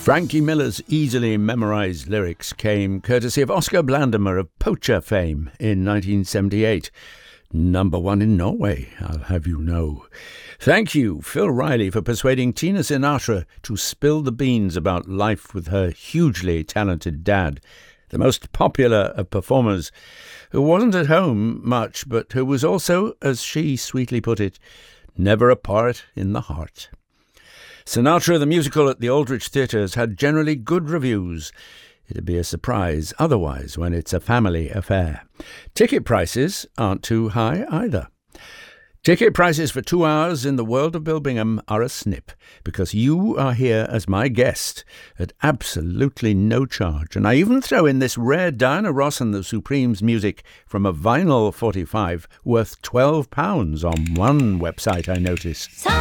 Frankie Miller's easily memorized lyrics came courtesy of Oscar Blandamer of Poacher fame in 1978. Number one in Norway, I'll have you know. Thank you, Phil Riley, for persuading Tina Sinatra to spill the beans about life with her hugely talented dad, the most popular of performers, who wasn't at home much, but who was also, as she sweetly put it, never apart in the heart. Sinatra the musical at the Aldrich Theatres had generally good reviews. It'd be a surprise otherwise when it's a family affair. Ticket prices aren't too high either. Ticket prices for 2 hours in the world of Bill Bingham are a snip, because you are here as my guest at absolutely no charge. And I even throw in this rare Diana Ross and the Supremes music from a vinyl 45 worth £12 on one website I noticed.